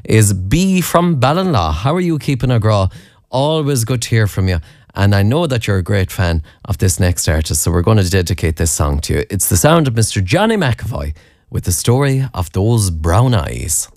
is B from Ballinlaw. How are you keeping a gra? Always good to hear from you. And I know that you're a great fan of this next artist, so we're going to dedicate this song to you. It's the sound of Mr. Johnny McAvoy with the story of those brown eyes.